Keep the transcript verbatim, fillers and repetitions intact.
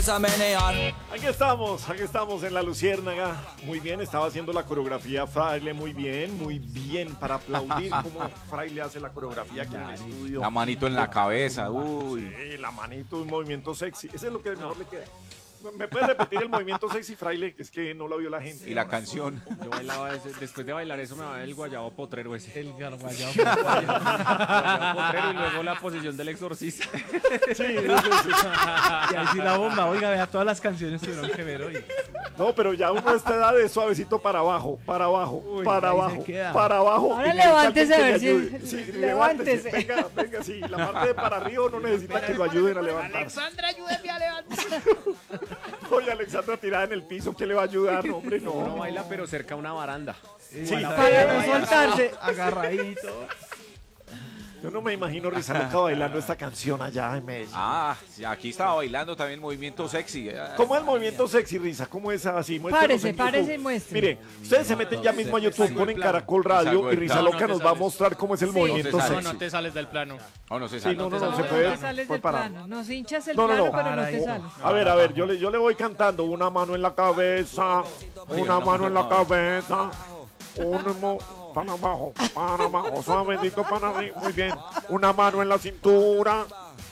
empieza a menear. Aquí estamos, aquí estamos en La Luciérnaga. Muy bien, estaba haciendo la coreografía Fraile, muy bien, muy bien, para aplaudir cómo Fraile hace la coreografía aquí en el estudio. La manito en la cabeza, uy. Sí, la manito, un movimiento sexy. Ese es lo que mejor le queda. ¿Me puedes repetir el movimiento sexy, Fraile? Es que no lo vio la gente. Y la canción. Yo bailaba ese, después de bailar eso me va el guayabo potrero ese. El guayabo. Guayabo potrero y luego la posición del exorcista. Sí, sí, sí. Y ahí sí la bomba. Oiga, vea, todas las canciones tuvieron que ver hoy. No, pero ya uno a esta edad de suavecito para abajo, para abajo, Uy, para ahí se abajo, queda. para abajo. Ahora Y necesita levántese alguien a ver que si- le ayude. Sí, levántese. Venga, venga, sí. La parte de para arriba no necesita que lo ayuden a levantar. Alexandra, ayúdeme a levantar. Oye, Alexandra tirada en el piso, ¿qué le va a ayudar? No, hombre, Uno no. baila pero cerca a una baranda. Sí, Para no soltarse. Agarradito. yo no me imagino Rizaluca bailando esta canción allá en Medellín. Ah, sí, aquí estaba bailando también movimiento sexy. ¿Cómo es el movimiento sexy, Risa? ¿Cómo es así? Muéstrenos Párese, en YouTube. párese y muestre. Mire, ustedes se meten ya mismo a YouTube, ponen Caracol Radio Salgo y del Risa plano. Loca No te nos va a sales. mostrar cómo es el Sí. movimiento No te No, sexy. no te sales del plano. Oh, no se Sí, sale. no, no, te no, se sales. puede. No te sales puede del parar. plano. Nos hinchas el No, no, no. plano, pero no Para te ahí. sales. A ver, a ver, yo le, yo le voy cantando una mano en la cabeza, una mano en la cabeza, un mo- para abajo, para abajo, suavecito para arriba, muy bien, una mano en la cintura,